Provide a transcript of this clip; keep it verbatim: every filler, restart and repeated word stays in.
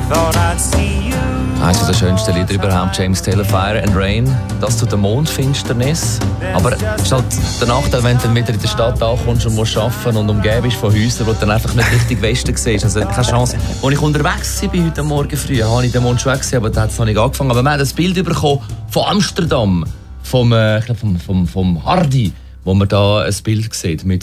Eines der schönsten Lieder überhaupt, James Taylor, Fire and Rain. Das zu der Mondfinsternis. Aber es ist halt der Nachteil, wenn du dann wieder in der Stadt ankommst und musst arbeiten und umgeben bist von Häusern, wo du dann einfach nicht richtig Westen siehst. Also keine Chance. Als ich unterwegs war heute Morgen früh, habe ich den Mond schon gesehen, aber da hat es noch nicht angefangen. Aber wir haben das Bild bekommen von Amsterdam, vom, äh, ich glaub, vom, vom, vom Hardy, wo man da ein Bild sieht mit